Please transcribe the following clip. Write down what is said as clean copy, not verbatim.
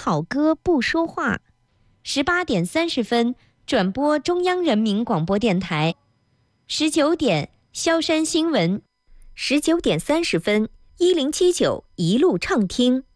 好歌不说话。18点30分转播中央人民广播电台。19点萧山新闻。19点30分1079一路畅听。